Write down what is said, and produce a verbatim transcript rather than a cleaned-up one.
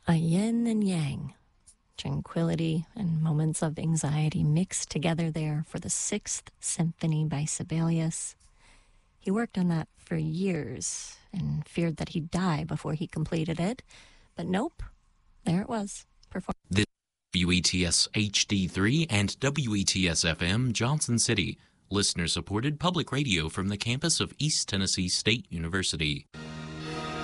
A yin and yang, tranquility and moments of anxiety mixed together there for the Sixth Symphony by Sibelius. He worked on that for years and feared that he'd die before he completed it. But nope, there it was. Perform- This W E T S H D three and W E T S F M Johnson City, listener-supported public radio from the campus of East Tennessee State University.